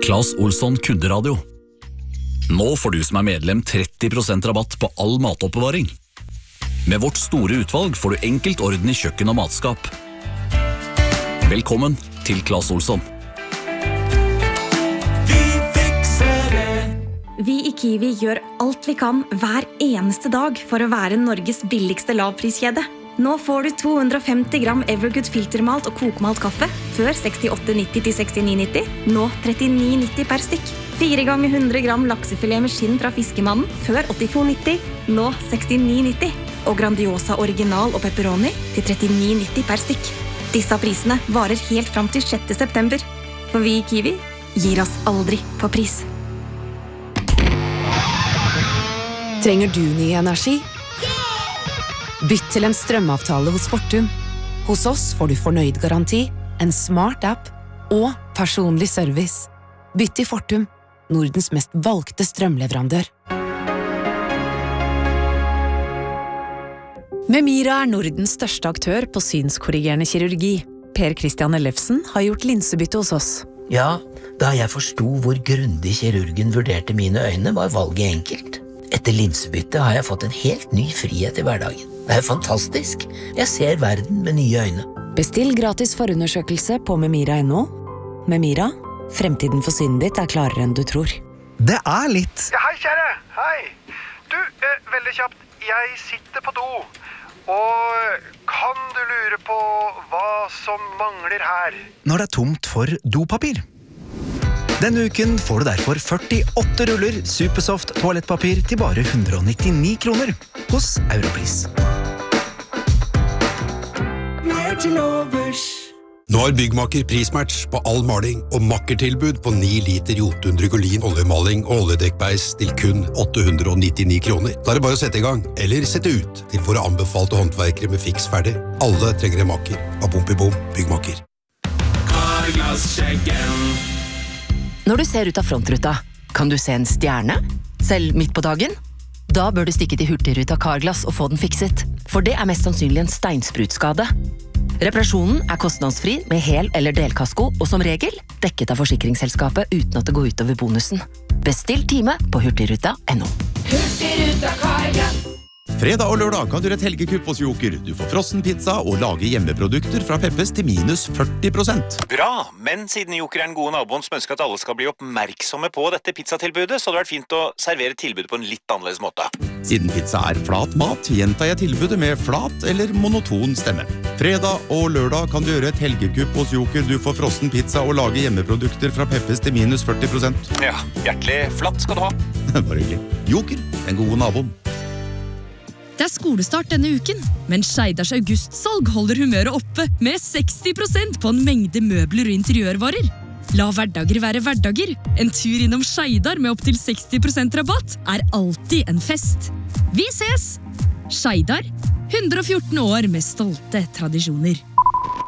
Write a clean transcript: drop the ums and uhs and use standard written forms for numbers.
Claes Olsson kunderadio. Nå får du som medlem 30% rabatt på all matoppbevaring. Med vårt store utvalg får du enkelt orden i kjøkken og matskap. Velkommen til Claes Olsson. Vi i Kiwi gjør alt vi kan hver eneste dag for å være Norges billigste lavpriskjede. Nå får du 250 gram Evergood filtermalt og kokmalt kaffe før 68,90 til 69,90. Nå 39,90 per stykk. 4 ganger 100 gram laksefilet med skinn fra fiskemannen før 82,90. Nå 69,90. Og Grandiosa original og pepperoni til 39,90 per stykk. Disse prisene varer helt fram til 6. september. For vi i Kiwi gir oss aldri på pris. Trenger du ny energi? Bytt til en strømavtale hos Fortum. Hos oss får du fornøyd garanti, en smart app og personlig service. Bytt til Fortum, Nordens mest valgte strømleverandør. Memira Nordens største aktør på synskorrigerende kirurgi. Per Christian Ellefsen har gjort linsebytte hos oss. Ja, da jeg forstod hvor grundig kirurgen vurderte mine øyne, var valget enkelt. Etter linsebytte har jeg fått en helt ny frihet i hverdagen. Det er fantastisk. Jeg ser verden med nye øyne. Bestill gratis forundersøkelse på memira.no. Memira, fremtiden for synet ditt klarere enn du tror. Det litt. Ja, hei kjære, hei. Du, veldig kjapt, jeg sitter på do. Og kan du lure på hva som mangler her? Når det tomt for dopapir. Denne uken får du derfor 48 ruller Supersoft toalettpapir til bare 199 kroner hos Europris. Nå har Byggmaker prismatch på all maling og makkertilbud på 9 liter Jotun Drygolin oljemaling og oljedekkbeis til kun 899 kroner. Da det bare å sette i gang, eller sette ut til våre anbefalte håndverkere med fiks ferdig. Alle trenger en makker. Av Bom Byggmaker. Når du ser ut av frontruta, kan du se en stjerne? Selv midt på dagen? Da bør du stikke til Hurtigruta Carglass og få den fikset, for det mest sannsynlig en steinsprutskade. Reparasjonen kostnadsfri med hel- eller delkasko, og som regel dekket av forsikringsselskapet uten at det går ut over bonusen. Bestill time på hurtigruta.no. Hurtigruta Carglass. Fredag og lørdag kan du gjøre et helgekupp hos Joker. Du får frossen pizza og lage hjemmeprodukter fra Peppes til minus 40%. Bra, men siden Joker den gode naboen som ønsker at alle skal bli oppmerksomme på dette pizzatilbudet, så hadde det vært fint å servere tilbudet på en litt annerledes måte. Siden pizza flat mat, gjentar jeg tilbudet med flat eller monoton stemme. Fredag og lørdag kan du gjøre et helgekupp hos Joker. Du får frossen pizza og lage hjemmeprodukter fra Peppes til minus 40%. Ja, hjertelig flatt skal du ha. Bare hyggelig. Joker, den gode naboen. Det skolestart denne uken, men Skeidars augustsalg holder humøret oppe med 60% på en mengde møbler og interiørvarer. La hverdager være hverdager. En tur innom Skeidar med opp til 60% rabatt alltid en fest. Vi ses! Skeidar, 114 år med stolte tradisjoner.